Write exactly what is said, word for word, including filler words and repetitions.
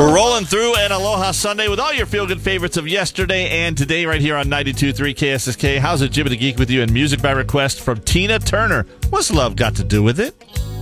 We're rolling through an Aloha Sunday with all your feel-good favorites of yesterday and today right here on ninety-two point three K S S K. How's it, Jimmy the Geek with you, and music by request from Tina Turner. What's love got to do with it?